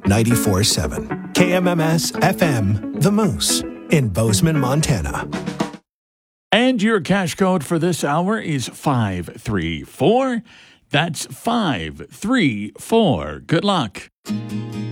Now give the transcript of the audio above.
94.7. KMMS FM, The Moose, in Bozeman, Montana. And your cash code for this hour is 534. That's 534. Good luck.